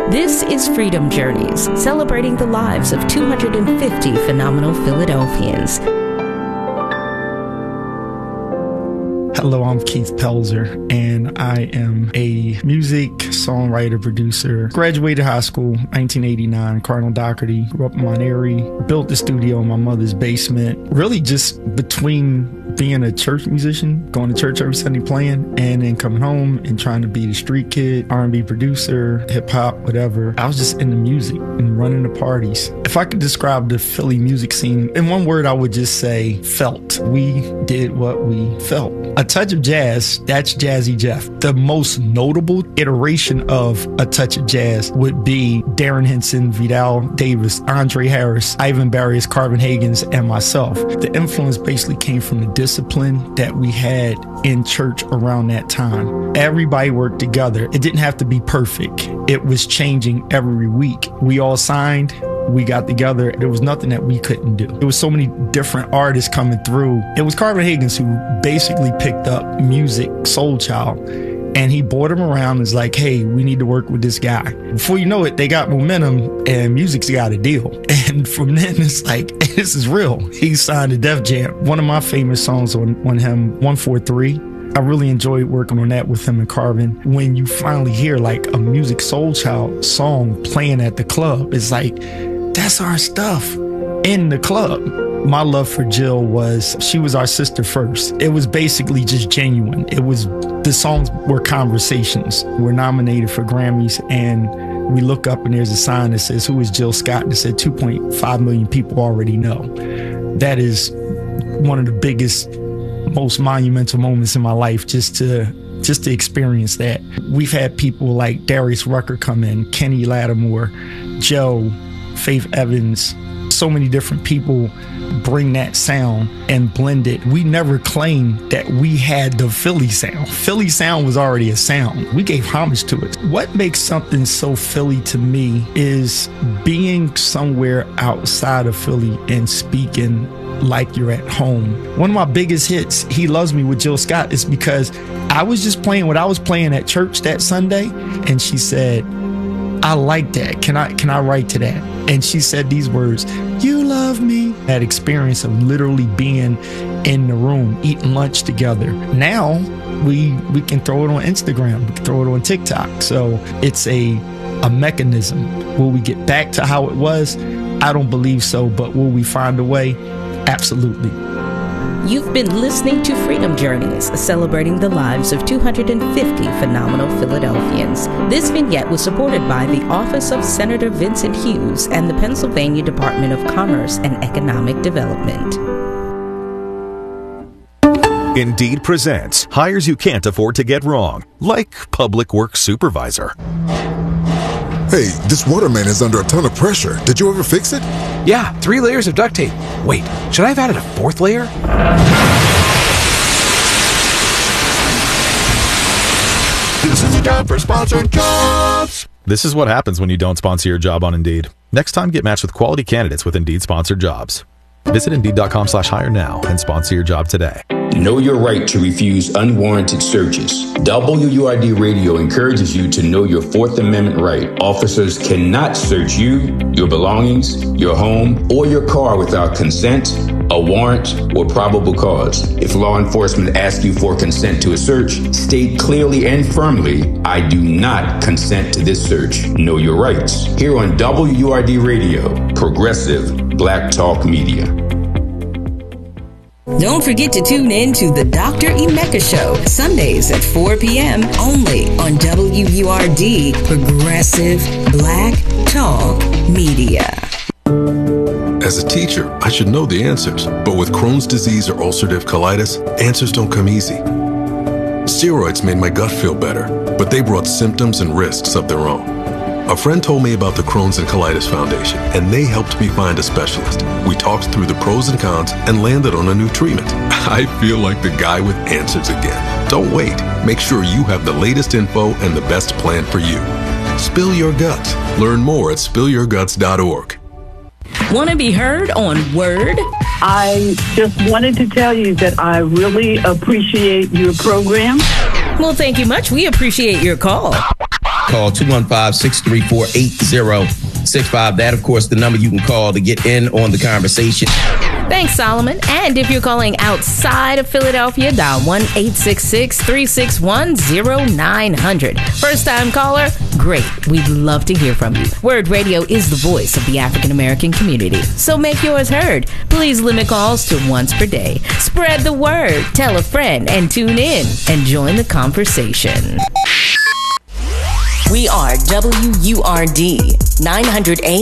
This is Freedom Journeys, celebrating the lives of 250 phenomenal Philadelphians. Hello, I'm Keith Pelzer, and I am a music, songwriter, producer. Graduated high school, 1989, Cardinal Doherty. Grew up in Monterey. Built the studio in my mother's basement. Really just between being a church musician, going to church every Sunday playing, and then coming home and trying to be the street kid, R&B producer, hip-hop, whatever. I was just into music and running the parties. If I could describe the Philly music scene in one word, I would just say felt. We did what we felt. A touch of jazz, that's Jazzy Jeff. The most notable iteration of a touch of jazz would be Darren Henson, Vidal Davis, Andre Harris, Ivan Barrios, Carvin Higgins, and myself. The influence basically came from the discipline that we had in church around that time. Everybody worked together. It didn't have to be perfect. It was changing every week. We all signed. We got together. There was nothing that we couldn't do. There was so many different artists coming through. It was Carvin Higgins who basically picked up music, Soul Child, and he brought him around and was like, hey, we need to work with this guy. Before you know it, they got momentum and music's got a deal. And from then, it's like, this is real. He signed to Def Jam. One of my famous songs on him, 143. I really enjoyed working on that with him and Carvin. When you finally hear like a Music Soul Child song playing at the club, it's like, that's our stuff in the club. My love for Jill she was our sister first. It was basically just genuine. The songs were conversations. We're nominated for Grammys, and we look up and there's a sign that says, who is Jill Scott? And it said 2.5 million people already know. That is one of the biggest, most monumental moments in my life, just to experience that. We've had people like Darius Rucker come in, Kenny Lattimore, Joe, Faith Evans, so many different people bring that sound and blend it. We never claimed that we had the Philly sound. Philly sound was already a sound. We gave homage to it. What makes something so Philly to me is being somewhere outside of Philly and speaking like you're at home. One of my biggest hits, He Loves Me with Jill Scott, is because I was just playing what I was playing at church that Sunday, and she said, I like that. Can I write to that? And she said these words, you love me. That experience of literally being in the room, eating lunch together. Now we can throw it on Instagram. We can throw it on TikTok. So it's a mechanism. Will we get back to how it was? I don't believe so. But will we find a way? Absolutely. You've been listening to Freedom Journeys, celebrating the lives of 250 phenomenal Philadelphians. This vignette was supported by the Office of Senator Vincent Hughes and the Pennsylvania Department of Commerce and Economic Development. Indeed presents hires you can't afford to get wrong, like public works supervisor. Hey, this waterman is under a ton of pressure. Did you ever fix it? Yeah, 3 layers of duct tape. Wait, should I have added a 4th layer? This is a job for sponsored jobs. This is what happens when you don't sponsor your job on Indeed. Next time, get matched with quality candidates with Indeed sponsored jobs. Visit Indeed.com/hire now and sponsor your job today. Know your right to refuse unwarranted searches. WURD Radio encourages you to know your Fourth Amendment right. Officers cannot search you, your belongings, your home, or your car without consent, a warrant, or probable cause. If law enforcement asks you for consent to a search, state clearly and firmly, I do not consent to this search. Know your rights. Here on WURD Radio, progressive Black Talk Media. Don't forget to tune in to the Dr. Emeka Show, Sundays at 4 p.m. only on WURD, Progressive Black Talk Media. As a teacher, I should know the answers, but with Crohn's disease or ulcerative colitis, answers don't come easy. Steroids made my gut feel better, but they brought symptoms and risks of their own. A friend told me about the Crohn's and Colitis Foundation, and they helped me find a specialist. We talked through the pros and cons and landed on a new treatment. I feel like the guy with answers again. Don't wait. Make sure you have the latest info and the best plan for you. Spill your guts. Learn more at spillyourguts.org. Want to be heard on Word? I just wanted to tell you that I really appreciate your program. Well, thank you much. We appreciate your call. Call 215-634-8065. That, of course, the number you can call to get in on the conversation. Thanks, Solomon. And if you're calling outside of Philadelphia, dial 1-866-361-0900. First-time caller? Great. We'd love to hear from you. Word Radio is the voice of the African American community, so make yours heard. Please limit calls to once per day. Spread the word, tell a friend, and tune in and join the conversation. We are WURD 900 AM.